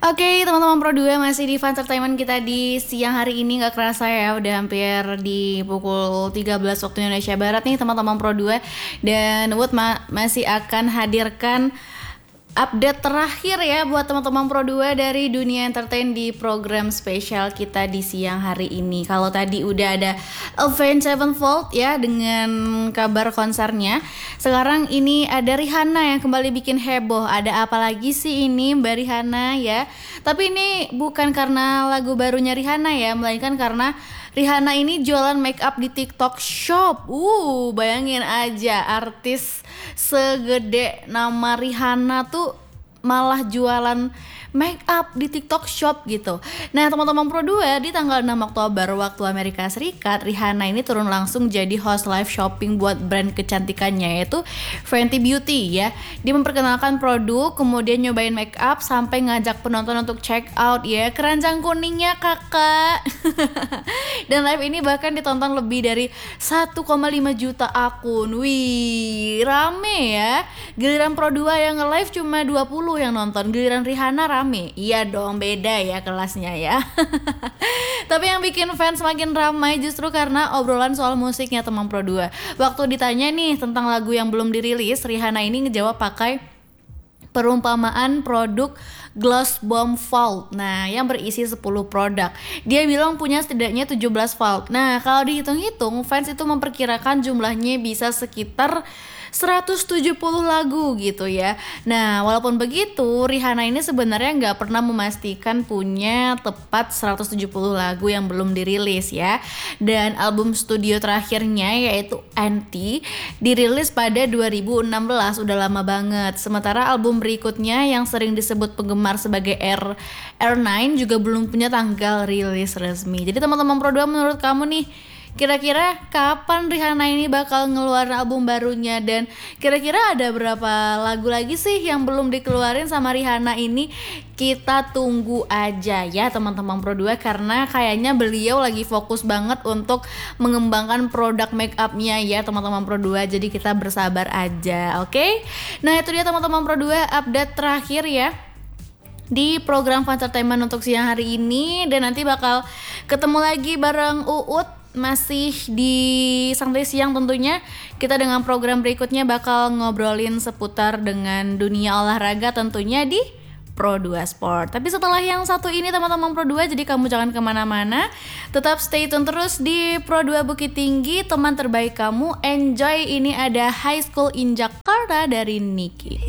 Oke, teman-teman Pro 2 masih di Entertainment kita di siang hari ini. Gak kerasa ya, udah hampir di pukul 13 waktu Indonesia Barat nih teman-teman Pro 2. Dan Wood masih akan hadirkan update terakhir ya buat teman-teman Pro 2 dari dunia entertain di program spesial kita di siang hari ini. Kalau tadi udah ada Avenged Sevenfold ya dengan kabar konsernya, sekarang ini ada Rihanna yang kembali bikin heboh. Ada apa lagi sih ini Mbak Rihanna ya? Tapi ini bukan karena lagu barunya Rihanna ya, melainkan karena Rihanna ini jualan make up di TikTok Shop. Bayangin aja artis segede nama Rihanna tuh malah jualan make up di TikTok Shop gitu. Nah, teman-teman Pro 2, di tanggal 6 Oktober waktu Amerika Serikat, Rihanna ini turun langsung jadi host live shopping buat brand kecantikannya yaitu Fenty Beauty ya. Dia memperkenalkan produk, kemudian nyobain make up sampai ngajak penonton untuk check out ya. Keranjang kuningnya kakak. Dan live ini bahkan ditonton lebih dari 1,5 juta akun. Wih, rame ya. Giliran Pro 2 yang nge-live cuma 20 yang nonton, giliran Rihanna rame. Iya dong, beda ya kelasnya ya. Tapi yang bikin fans makin ramai justru karena obrolan soal musiknya teman Pro 2. Waktu ditanya nih tentang lagu yang belum dirilis, Rihanna ini ngejawab pakai perumpamaan produk Gloss Bomb Vault. Nah, yang berisi 10 produk. Dia bilang punya setidaknya 17 vault. Nah, kalau dihitung-hitung, fans itu memperkirakan jumlahnya bisa sekitar 170 lagu gitu ya. Nah, walaupun begitu, Rihanna ini sebenarnya nggak pernah memastikan punya tepat 170 lagu yang belum dirilis ya. Dan album studio terakhirnya yaitu Anti dirilis pada 2016, udah lama banget. Sementara album berikutnya yang sering disebut penggemar sebagai R9 juga belum punya tanggal rilis resmi. Jadi teman-teman Pro 2, menurut kamu nih, kira-kira kapan Rihanna ini bakal ngeluarin album barunya, dan kira-kira ada berapa lagu lagi sih yang belum dikeluarin sama Rihanna ini? Kita tunggu aja ya teman-teman Pro 2, karena kayaknya beliau lagi fokus banget untuk mengembangkan produk make upnya ya teman-teman Pro 2. Jadi kita bersabar aja, oke? Nah, itu dia teman-teman Pro 2 update terakhir ya di program Entertainment untuk siang hari ini. Dan nanti bakal ketemu lagi bareng Uut masih di Santai Siang tentunya. Kita dengan program berikutnya bakal ngobrolin seputar dengan dunia olahraga tentunya di Pro 2 Sport. Tapi setelah yang satu ini teman-teman Pro 2, jadi kamu jangan kemana-mana, tetap stay tune terus di Pro 2 Bukit Tinggi, teman terbaik kamu. Enjoy, ini ada High School in Jakarta dari Niki.